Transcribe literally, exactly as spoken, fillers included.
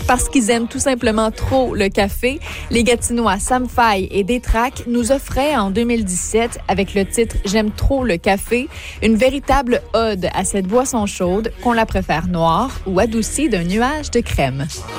Parce qu'ils aiment tout simplement trop le café, les Gatinois Sam Faye et Détrac nous offraient en deux mille dix-sept, avec le titre « J'aime trop le café », une véritable ode à cette boisson chaude qu'on la préfère noire ou adoucie d'un nuage de crème.